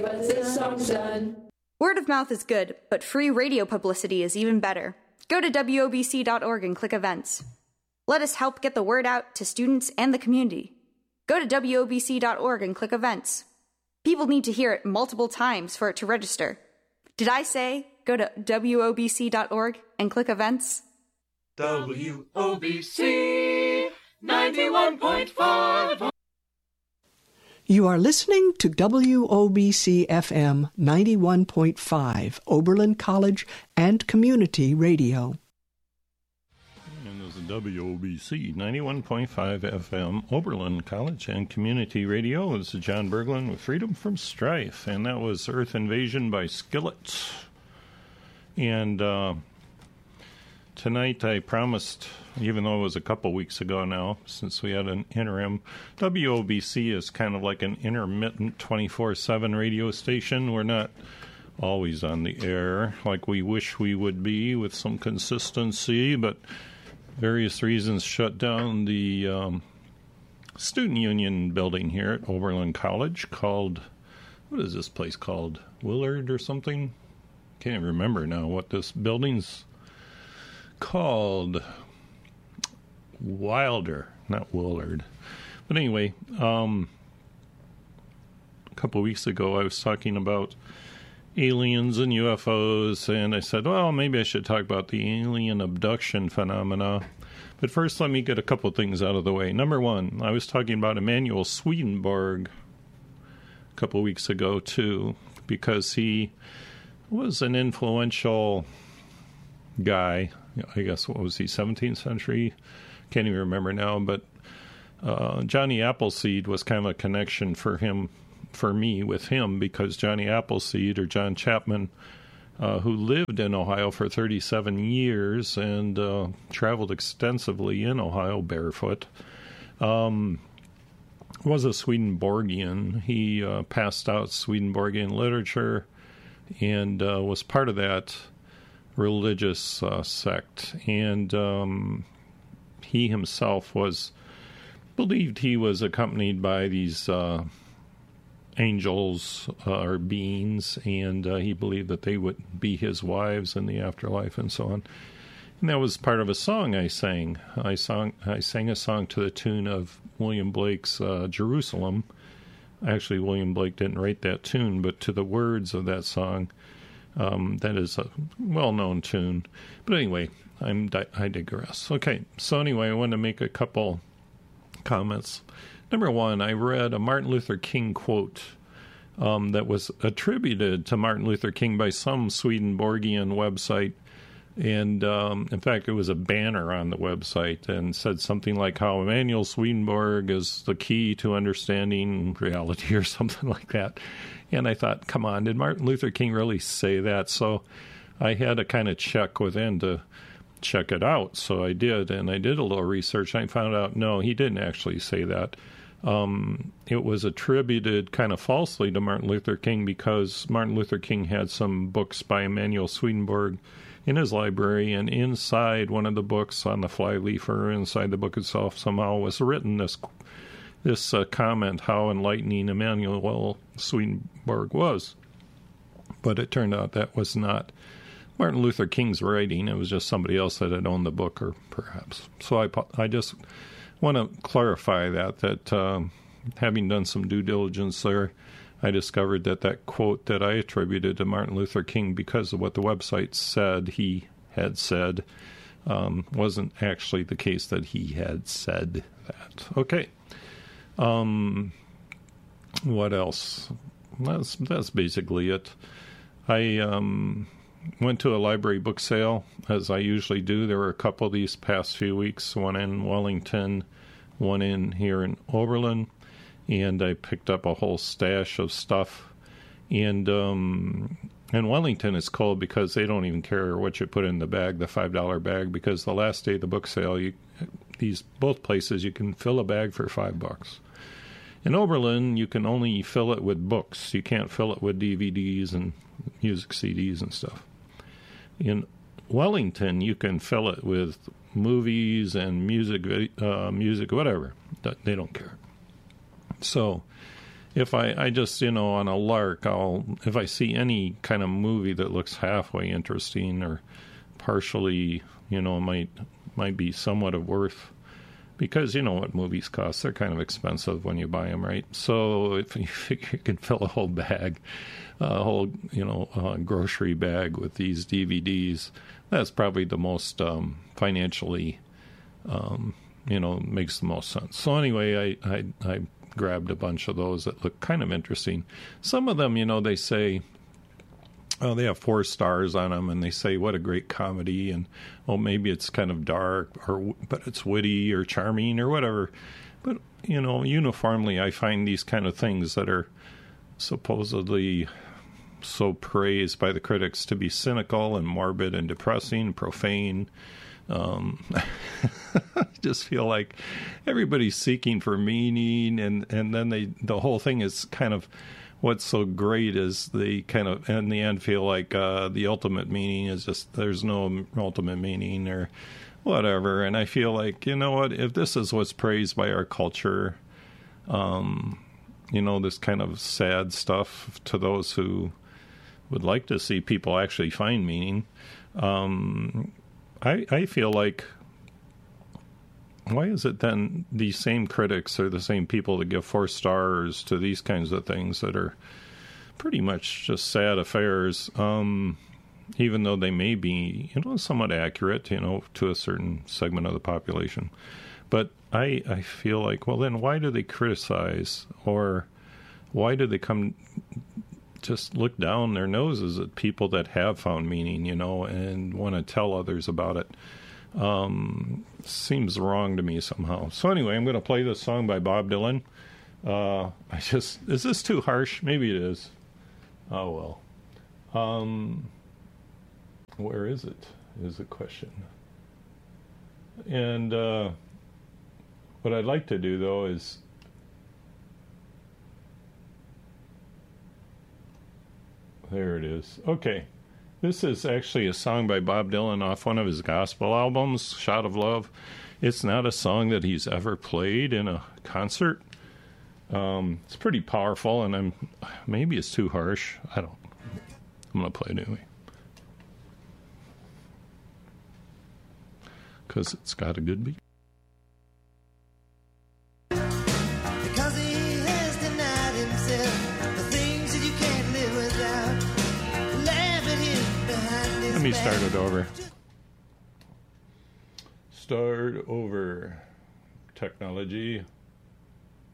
Once this song's done. Word of mouth is good, but free radio publicity is even better. Go to WOBC.org and click events. Let us help get the word out to students and the community. Go to WOBC.org and click events. People need to hear it multiple times for it to register. Did I say go to WOBC.org and click events? WOBC 91.5. You are listening to WOBC FM 91.5, Oberlin College and Community Radio. And this is WOBC 91.5 FM, Oberlin College and Community Radio. This is John Berglund with Freedom from Strife, and that was Earth Invasion by Skillet. And tonight I promised, even though it was a couple weeks ago now, since we had an interim, WOBC is kind of like an intermittent 24/7 radio station. We're not always on the air like we wish we would be with some consistency, but various reasons shut down the student union building here at Oberlin College called, what is this place called? Willard or something? Can't even remember now what this building's called. Wilder, not Willard. But anyway, a couple of weeks ago I was talking about aliens and UFOs, and I said, well, maybe I should talk about the alien abduction phenomena. But first, let me get a couple of things out of the way. Number one, I was talking about Emanuel Swedenborg a couple of weeks ago, too, because he was an influential guy. I guess, what was he, 17th century? Can't even remember now, but Johnny Appleseed was kind of a connection for me with him, because Johnny Appleseed, or John Chapman, who lived in Ohio for 37 years and traveled extensively in Ohio barefoot, was a Swedenborgian. He passed out Swedenborgian literature and was part of that religious sect. And he himself believed he was accompanied by these angels or beings, and he believed that they would be his wives in the afterlife and so on. And that was part of a song I sang. I sang a song to the tune of William Blake's Jerusalem. Actually, William Blake didn't write that tune, but to the words of that song, that is a well-known tune. But anyway, I digress. Okay, so anyway, I want to make a couple comments. Number one, I read a Martin Luther King quote that was attributed to Martin Luther King by some Swedenborgian website. And in fact, it was a banner on the website and said something like how Emanuel Swedenborg is the key to understanding reality or something like that. And I thought, come on, did Martin Luther King really say that? So I had to kind of check within to check it out. So I did, and I did a little research. And I found out, no, he didn't actually say that. It was attributed kind of falsely to Martin Luther King because Martin Luther King had some books by Emanuel Swedenborg in his library, and inside one of the books, on the flyleaf or inside the book itself, somehow was written this comment, how enlightening Emanuel Swedenborg was. But it turned out that was not Martin Luther King's writing. It was just somebody else that had owned the book, or perhaps. So I just want to clarify that having done some due diligence there, I discovered that quote that I attributed to Martin Luther King because of what the website said he had said wasn't actually the case, that he had said that. Okay. What else? That's basically it. I went to a library book sale, as I usually do. There were a couple of these past few weeks, one in Wellington, one in here in Oberlin, and I picked up a whole stash of stuff. And Wellington is cool because they don't even care what you put in the bag, the $5 bag, because the last day of the book sale, both places, you can fill a bag for $5. In Oberlin, you can only fill it with books. You can't fill it with DVDs and music CDs and stuff. In Wellington, you can fill it with movies and music, whatever. They don't care. So if I just, on a lark, if I see any kind of movie that looks halfway interesting or partially, might be somewhat of worth, because you know what movies cost. They're kind of expensive when you buy them, right? So if you figure you can fill a whole grocery bag with these DVDs, that's probably the most financially, makes the most sense. So anyway, I grabbed a bunch of those that look kind of interesting. Some of them, they say, they have 4 stars on them, and they say what a great comedy, and maybe it's kind of dark, but it's witty or charming or whatever. But uniformly, I find these kind of things that are supposedly so praised by the critics to be cynical and morbid and depressing, profane. I just feel like everybody's seeking for meaning, and then the whole thing is kind of, what's so great is they kind of, in the end, feel like the ultimate meaning is just, there's no ultimate meaning or whatever. And I feel like, if this is what's praised by our culture, this kind of sad stuff to those who would like to see people actually find meaning, I feel like, why is it then these same critics are the same people that give 4 stars to these kinds of things that are pretty much just sad affairs, even though they may be, somewhat accurate, to a certain segment of the population. But I feel like, well, then why do they criticize, or why do they just look down their noses at people that have found meaning, and want to tell others about it? Seems wrong to me somehow. So anyway, I'm going to play this song by Bob Dylan. Is this too harsh? Maybe it is. Oh well. Where is it? Is the question. And what I'd like to do though is, there it is. Okay. This is actually a song by Bob Dylan off one of his gospel albums, Shot of Love. It's not a song that he's ever played in a concert. It's pretty powerful, and maybe it's too harsh. I'm going to play it anyway, because it's got a good beat. Because he has denied himself the things that you can't live without. Let me start it over. Start over. Technology.